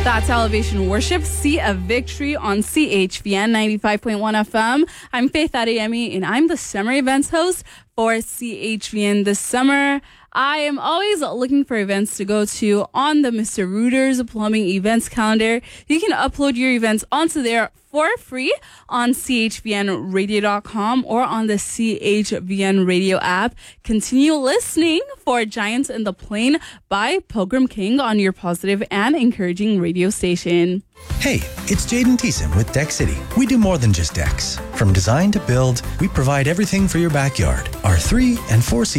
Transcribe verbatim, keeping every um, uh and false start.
That's Elevation Worship. See a Victory on C H V N ninety-five point one F M. I'm Faith Adeyemi, and I'm the summer events host for C H V N this summer. I am always looking for events to go to on the Mister Reuters Plumbing events calendar. You can upload your events onto there for free on C H V N radio dot com or on the C H V N radio app. Continue listening for Giants in the Plain by Pilgrim King on your positive and encouraging radio station. Hey, it's Jaden Thiessen with Deck City. We do more than just decks. From design to build, we provide everything for your backyard. Our three and four season